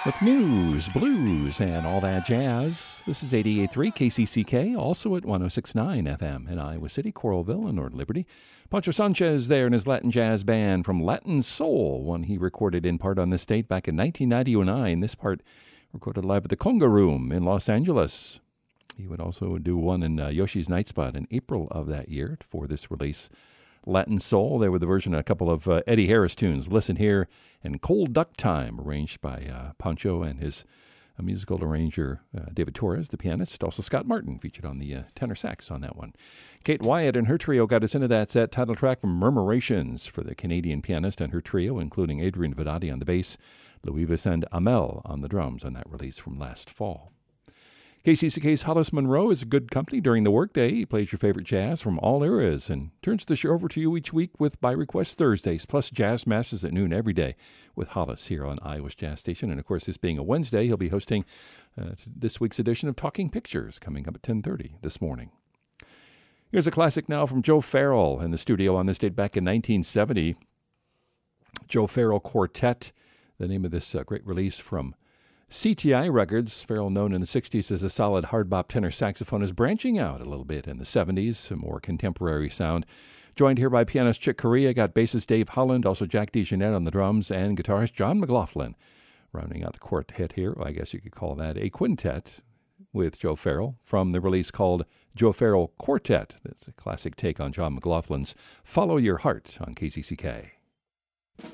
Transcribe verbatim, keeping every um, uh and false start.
With news, blues, and all that jazz. This is eighty-eight point three K C C K, also at one oh six point nine F M in Iowa City, Coralville, and North Liberty. Pancho Sanchez there and his Latin jazz band from Latin Soul, one he recorded in part on this date back in nineteen ninety-nine. This part recorded live at the Conga Room in Los Angeles. He would also do one in uh, Yoshi's Night Spot in April of that year for this release. Latin Soul, there with the version of a couple of uh, Eddie Harris tunes, Listen Here and Cold Duck Time, arranged by uh, Pancho and his uh, musical arranger, uh, David Torres, the pianist. Also Scott Martin featured on the uh, tenor sax on that one. Kate Wyatt and her trio got us into that set, title track from Murmurations for the Canadian pianist and her trio, including Adrian Vidati on the bass, Louis Vicente Amel on the drums on that release from last fall. K C C K's Hollis Monroe is a good company during the workday. He plays your favorite jazz from all eras and turns the show over to you each week with By Request Thursdays, plus Jazz Masters at noon every day with Hollis here on Iowa's Jazz Station. And, of course, this being a Wednesday, he'll be hosting uh, this week's edition of Talking Pictures coming up at ten thirty this morning. Here's a classic now from Joe Farrell in the studio on this date back in nineteen seventy. Joe Farrell Quartet, the name of this uh, great release from C T I Records. Farrell, known in the sixties as a solid hard bop tenor saxophonist, branching out a little bit in the seventies, a more contemporary sound. Joined here by pianist Chick Corea, got bassist Dave Holland, also Jack DeJohnette on the drums, and guitarist John McLaughlin. Rounding out the quartet here, well, I guess you could call that a quintet with Joe Farrell from the release called Joe Farrell Quartet. That's a classic take on John McLaughlin's Follow Your Heart on K C C K.